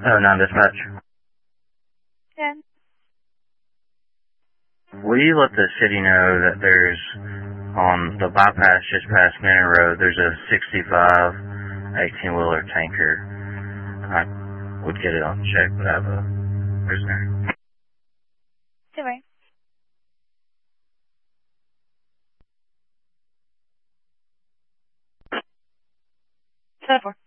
Oh, non-dispatch. 10. Will you let the city know that there's, on the bypass just past Manor Road, there's a 65 18-wheeler tanker. I would get it on check, but I have a prisoner. C'est vrai. 7-4.